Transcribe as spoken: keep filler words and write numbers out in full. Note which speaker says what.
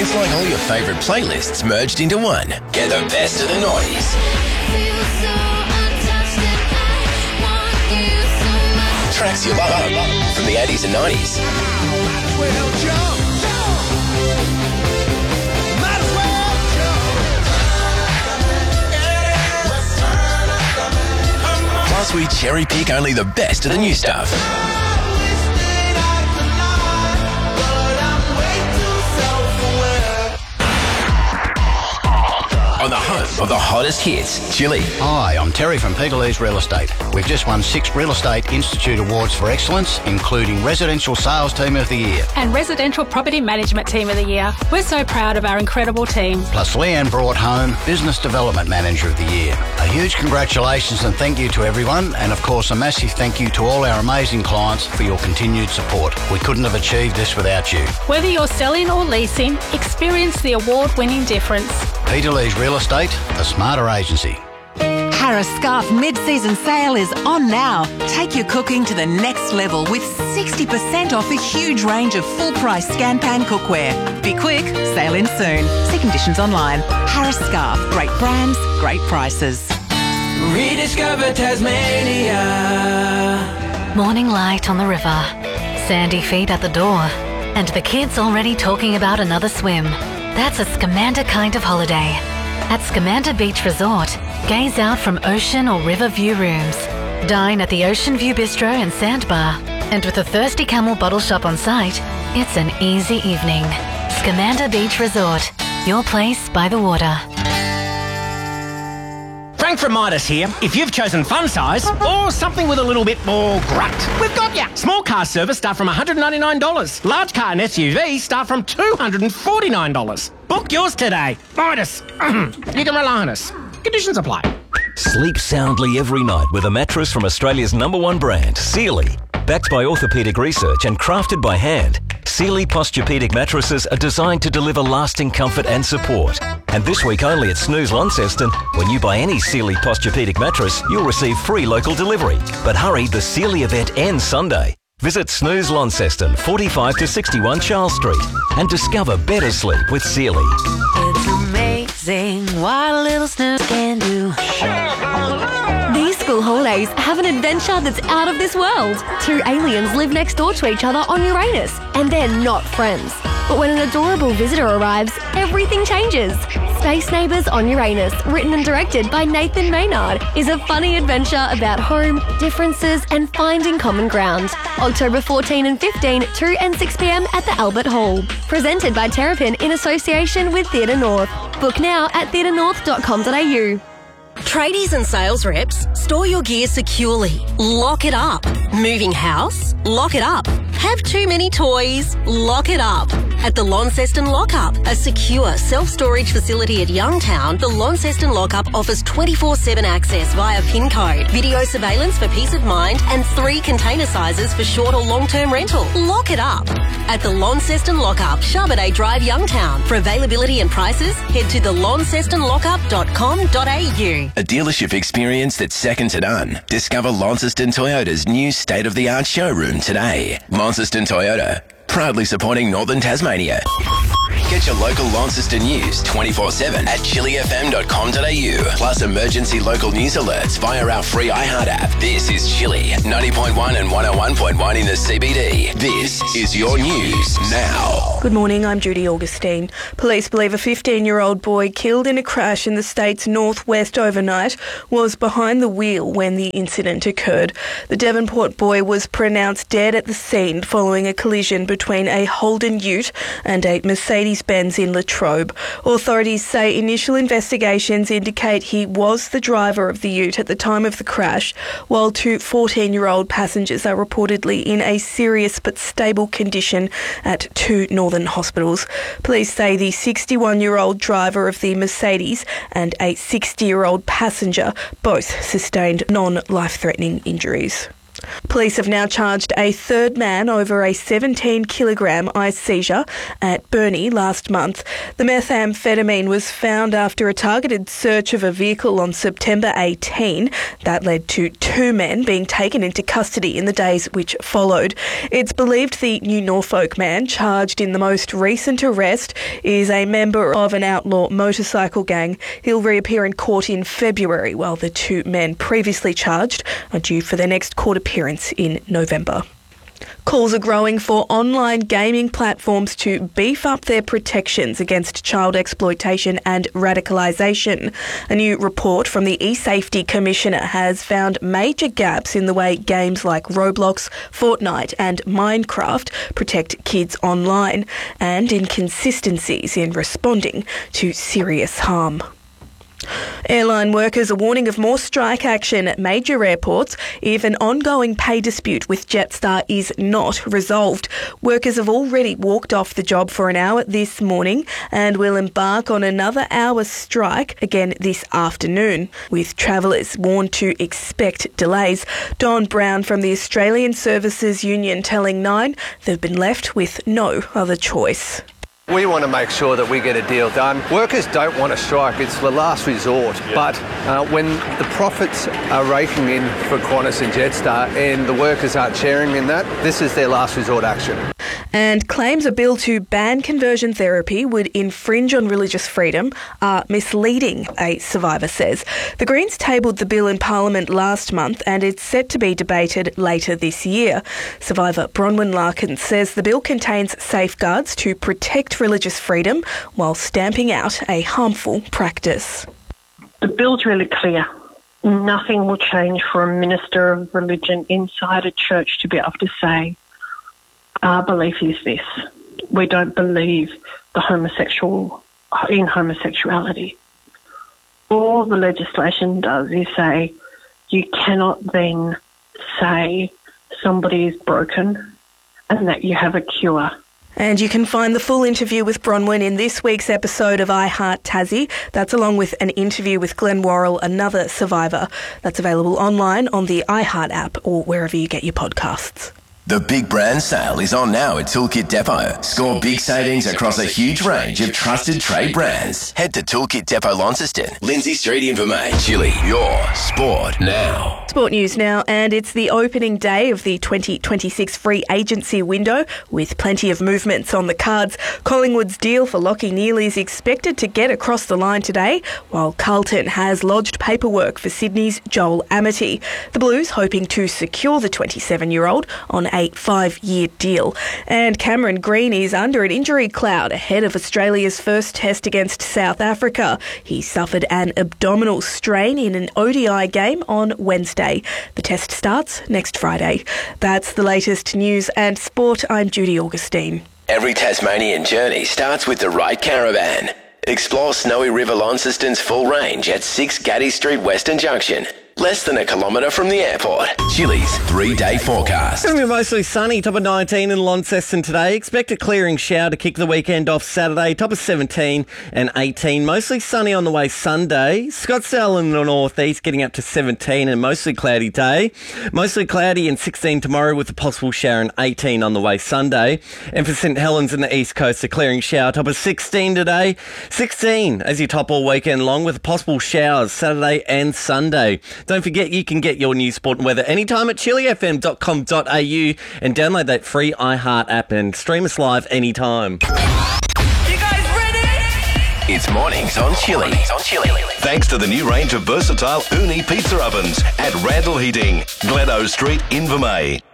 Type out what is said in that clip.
Speaker 1: It's like all your favourite playlists merged into one. Get the best of the noughties. Tracks you love from the eighties and nineties. Plus, we cherry pick only the best of the new stuff. On the home of the hottest hits, Chili.
Speaker 2: Hi, I'm Terry from Peter Lee's Real Estate. We've just won six Real Estate Institute Awards for Excellence, including Residential Sales Team of the Year
Speaker 3: and Residential Property Management Team of the Year. We're so proud of our incredible team.
Speaker 2: Plus, Leanne brought home Business Development Manager of the Year. A huge congratulations and thank you to everyone, and of course a massive thank you to all our amazing clients for your continued support. We couldn't have achieved this without you.
Speaker 3: Whether you're selling or leasing, experience the award-winning difference.
Speaker 2: Peter Lee's Real Estate, a smarter agency.
Speaker 4: Harris Scarf mid-season sale is on now. Take your cooking to the next level with sixty percent off a huge range of full-price scan-pan cookware. Be quick, sale in soon. See conditions online. Harris Scarf, great brands, great prices.
Speaker 5: Rediscover Tasmania.
Speaker 6: Morning light on the river, sandy feet at the door, and the kids already talking about another swim. That's a Scamander kind of holiday. At Scamander Beach Resort, gaze out from ocean or river view rooms. Dine at the Ocean View Bistro and Sandbar. And with a Thirsty Camel bottle shop on site, it's an easy evening. Scamander Beach Resort, your place by the water.
Speaker 7: Frank from Midas here. If you've chosen fun size or something with a little bit more grunt, we've got ya. Small car service start from one hundred ninety-nine dollars. Large car and S U V start from two hundred forty-nine dollars. Book yours today. Midas. You can rely on us. Conditions apply.
Speaker 8: Sleep soundly every night with a mattress from Australia's number one brand, Sealy. Backed by orthopaedic research and crafted by hand, Sealy Posturepedic mattresses are designed to deliver lasting comfort and support. And this week only at Snooze Launceston, when you buy any Sealy Posturepedic mattress, you'll receive free local delivery. But hurry, the Sealy event ends Sunday. Visit Snooze Launceston, forty-five to sixty-one Charles Street, and discover better sleep with Sealy.
Speaker 9: It's amazing what a little snooze can do.
Speaker 10: These school holidays have an adventure that's out of this world. Two aliens live next door to each other on Uranus, and they're not friends. But when an adorable visitor arrives, everything changes. Space Neighbours on Uranus, written and directed by Nathan Maynard, is a funny adventure about home, differences, and finding common ground. October fourteenth and fifteenth, two and six p.m. at the Albert Hall. Presented by Terrapin in association with Theatre North. Book now at theatre north dot com dot a u.
Speaker 11: Tradies and sales reps, store your gear securely. Lock it up. Moving house? Lock it up. Have too many toys? Lock it up. At the Launceston Lockup, a secure self-storage facility at Youngtown, the Launceston Lockup offers twenty-four seven access via PIN code, video surveillance for peace of mind, and three container sizes for short or long-term rental. Lock it up. At the Launceston Lockup, Sharboday Drive, Youngtown. For availability and prices, head to the launceston lockup dot com dot a u.
Speaker 1: A dealership experience that's second to none. Discover Launceston Toyota's new state-of-the-art showroom today. Launceston Toyota, proudly supporting Northern Tasmania. Get your local Launceston news twenty-four seven at chili f m dot com dot a u. Plus emergency local news alerts via our free iHeart app. This is Chili, ninety point one and one oh one point one in the C B D. This is your news now.
Speaker 12: Good morning, I'm Judy Augustine. Police believe a fifteen-year-old boy killed in a crash in the state's northwest overnight was behind the wheel when the incident occurred. The Devonport boy was pronounced dead at the scene following a collision between a Holden Ute and a Mercedes Benz in Latrobe. Authorities say initial investigations indicate he was the driver of the ute at the time of the crash, while two fourteen-year-old passengers are reportedly in a serious but stable condition at two northern hospitals. Police say the sixty-one-year-old driver of the Mercedes and a sixty-year-old passenger both sustained non-life-threatening injuries. Police have now charged a third man over a seventeen kilogram ice seizure at Burnie last month. The methamphetamine was found after a targeted search of a vehicle on September eighteenth. That led to two men being taken into custody in the days which followed. It's believed the New Norfolk man charged in the most recent arrest is a member of an outlaw motorcycle gang. He'll reappear in court in February, while the two men previously charged are due for their next court appearance in November. Calls are growing for online gaming platforms to beef up their protections against child exploitation and radicalisation. A new report from the eSafety Commissioner has found major gaps in the way games like Roblox, Fortnite and Minecraft protect kids online, and inconsistencies in responding to serious harm. Airline workers are warning of more strike action at major airports if an ongoing pay dispute with Jetstar is not resolved. Workers have already walked off the job for an hour this morning and will embark on another hour's strike again this afternoon, with travellers warned to expect delays. Don Brown from the Australian Services Union telling Nine they've been left with no other choice.
Speaker 13: We want to make sure that we get a deal done. Workers don't want to strike, it's the last resort. Yeah. But uh, when the profits are raking in for Qantas and Jetstar and the workers aren't sharing in that, this is their last resort action.
Speaker 12: And claims a bill to ban conversion therapy would infringe on religious freedom are misleading, a survivor says. The Greens tabled the bill in Parliament last month and it's set to be debated later this year. Survivor Bronwyn Larkin says the bill contains safeguards to protect religious freedom while stamping out a harmful practice.
Speaker 14: The bill's really clear. Nothing will change for a minister of religion inside a church to be able to say, our belief is this. We don't believe the homosexual in homosexuality. All the legislation does is say you cannot then say somebody is broken and that you have a cure.
Speaker 12: And you can find the full interview with Bronwyn in this week's episode of I Heart Tassie. That's along with an interview with Glenn Worrell, another survivor. That's available online on the iHeart app or wherever you get your podcasts.
Speaker 1: The Big Brand Sale is on now at Toolkit Depot. Score big savings across a huge range of trusted trade brands. Head to Toolkit Depot Launceston, Lindsay Street Invermain, Chile, your sport now.
Speaker 12: Sport news now, and it's the opening day of the twenty twenty-six free agency window with plenty of movements on the cards. Collingwood's deal for Lachie Neale is expected to get across the line today, while Carlton has lodged paperwork for Sydney's Joel Amity. The Blues hoping to secure the twenty-seven-year-old on a five-year deal. And Cameron Green is under an injury cloud ahead of Australia's first test against South Africa. He suffered an abdominal strain in an O D I game on Wednesday. The test starts next Friday. That's the latest news and sport. I'm Judy Augustine.
Speaker 1: Every Tasmanian journey starts with the right caravan. Explore Snowy River Launceston's full range at six Gaddy Street Western Junction. Less than a kilometre from the airport. Chili's three-day forecast.
Speaker 15: It's going to be mostly sunny, top of nineteen in Launceston today. Expect a clearing shower to kick the weekend off Saturday, top of seventeen and eighteen. Mostly sunny on the way Sunday. Scottsdale in the northeast getting up to seventeen and mostly cloudy day. Mostly cloudy and sixteen tomorrow with a possible shower and eighteen on the way Sunday. And for St Helens in the east coast, a clearing shower, top of sixteen today. sixteen as you top all weekend long with possible showers Saturday and Sunday. Don't forget you can get your news, sport and weather anytime at chili f m dot com dot a u and download that free iHeart app and stream us live anytime.
Speaker 1: You guys ready? It's mornings on Chili. Mornings on Chili.
Speaker 16: Thanks to the new range of versatile Uni pizza ovens at Randall Heating, Glencoe Street, Invermay.